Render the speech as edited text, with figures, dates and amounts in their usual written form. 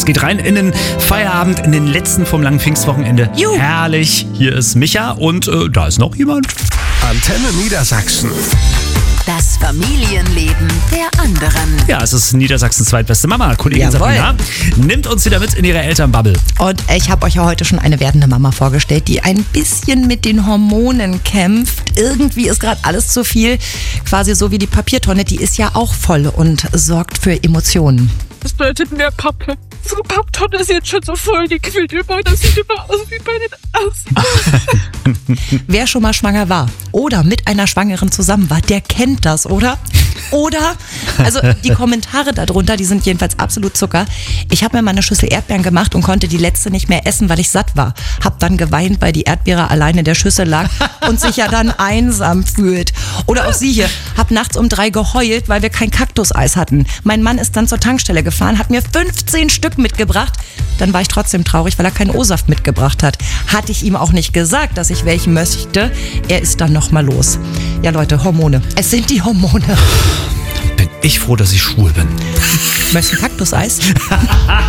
geht rein in den Feierabend, in den letzten vom langen Pfingstwochenende. Juhu. Herrlich. Hier ist Micha und da ist noch jemand. Antenne Niedersachsen. Das Familienleben der anderen. Ja, es ist Niedersachsens zweitbeste Mama. Kollegin Jawohl. Sabrina nimmt uns wieder mit in ihre Elternbubble. Und ich habe euch ja heute schon eine werdende Mama vorgestellt, die ein bisschen mit den Hormonen kämpft. Irgendwie ist gerade alles zu viel. Quasi so wie die Papiertonne, die ist ja auch voll und sorgt für Emotionen. Das bedeutet mehr Pappe. So eine Papptonne ist jetzt schon so voll, die quillt über. Das sieht immer aus wie bei den Außen. Wer schon mal schwanger war oder mit einer Schwangeren zusammen war, der kennt das, oder? Oder, also die Kommentare darunter, die sind jedenfalls absolut Zucker. Ich habe mir mal eine Schüssel Erdbeeren gemacht und konnte die letzte nicht mehr essen, weil ich satt war. Hab dann geweint, weil die Erdbeere alleine in der Schüssel lag und sich ja dann einsam fühlt. Oder auch sie hier, hab nachts um 3 geheult, weil wir kein Kaktuseis hatten. Mein Mann ist dann zur Tankstelle gefahren, hat mir 15 Stück mitgebracht. Dann war ich trotzdem traurig, weil er keinen O-Saft mitgebracht hat. Hatte ich ihm auch nicht gesagt, dass ich welchen möchte. Er ist dann nochmal los. Ja Leute, Hormone. Es sind die Hormone. Bin ich froh, dass ich schwul bin. Möchtest du ein Kaktuseis?